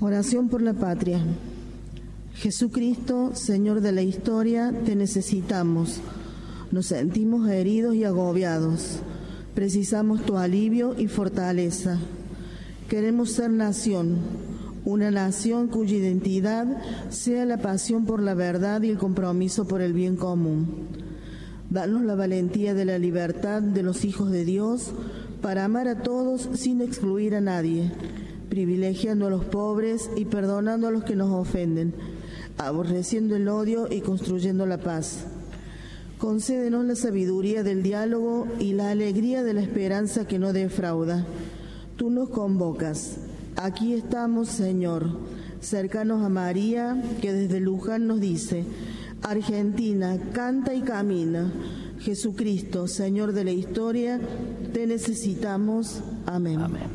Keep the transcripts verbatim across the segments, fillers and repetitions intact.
Oración por la patria. Jesucristo, Señor de la historia, te necesitamos. Nos sentimos heridos y agobiados. Precisamos tu alivio y fortaleza. Queremos ser nación, una nación cuya identidad sea la pasión por la verdad y el compromiso por el bien común. Danos la valentía de la libertad de los hijos de Dios para amar a todos sin excluir a nadie, privilegiando a los pobres y perdonando a los que nos ofenden, aborreciendo el odio y construyendo la paz. Concédenos la sabiduría del diálogo y la alegría de la esperanza que no defrauda. Tú nos convocas. Aquí estamos, Señor, cercanos a María, que desde Luján nos dice: Argentina, canta y camina. Jesucristo, Señor de la historia, te necesitamos. Amén. Amén.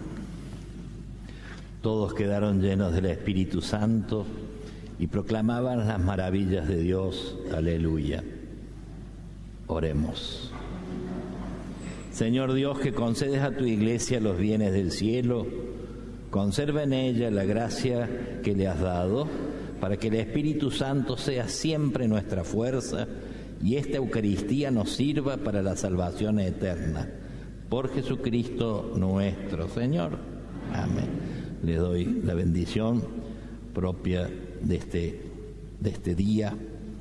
Todos quedaron llenos del Espíritu Santo y proclamaban las maravillas de Dios. Aleluya. Oremos. Señor Dios, que concedes a tu iglesia los bienes del cielo, conserva en ella la gracia que le has dado, para que el Espíritu Santo sea siempre nuestra fuerza y esta Eucaristía nos sirva para la salvación eterna. Por Jesucristo nuestro Señor. Amén. Le doy la bendición propia de este, de este día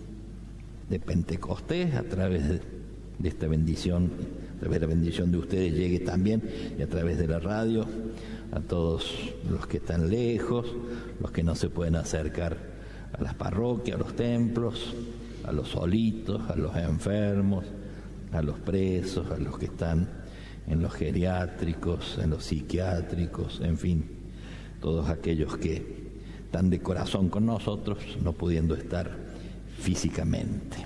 de Pentecostés, a través de, de esta bendición, a través de la bendición de ustedes llegue también, y a través de la radio, a todos los que están lejos, los que no se pueden acercar a las parroquias, a los templos, a los solitos, a los enfermos, a los presos, a los que están en los geriátricos, en los psiquiátricos, en fin, todos aquellos que están de corazón con nosotros, no pudiendo estar físicamente.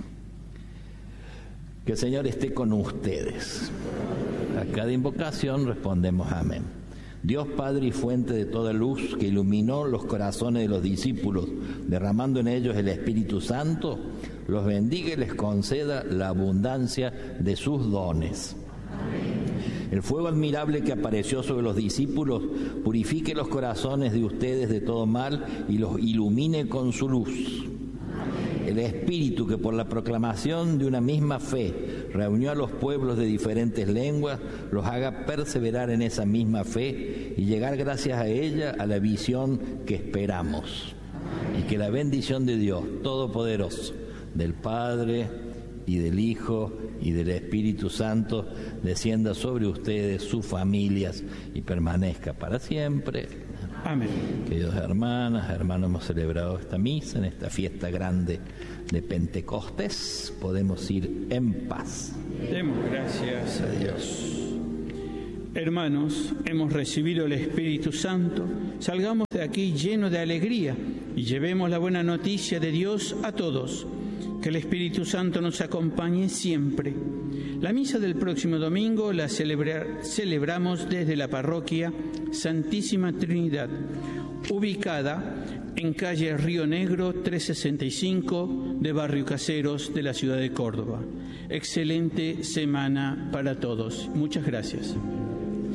Que el Señor esté con ustedes. A cada invocación respondemos amén. Dios Padre y fuente de toda luz, que iluminó los corazones de los discípulos, derramando en ellos el Espíritu Santo, los bendiga y les conceda la abundancia de sus dones. El fuego admirable que apareció sobre los discípulos purifique los corazones de ustedes de todo mal y los ilumine con su luz. El Espíritu que por la proclamación de una misma fe reunió a los pueblos de diferentes lenguas, los haga perseverar en esa misma fe y llegar gracias a ella a la visión que esperamos. Y que la bendición de Dios Todopoderoso, del Padre y del Hijo y del Espíritu Santo descienda sobre ustedes, sus familias, y permanezca para siempre. Amén. Queridos hermanas, hermanos, hemos celebrado esta misa en esta fiesta grande de Pentecostés. Podemos ir en paz. Demos gracias a Dios. Hermanos, hemos recibido el Espíritu Santo. Salgamos de aquí llenos de alegría y llevemos la buena noticia de Dios a todos. Que el Espíritu Santo nos acompañe siempre. La misa del próximo domingo la celebra, celebramos desde la parroquia Santísima Trinidad, ubicada en calle Río Negro trescientos sesenta y cinco de Barrio Caseros de la ciudad de Córdoba. Excelente semana para todos. Muchas gracias.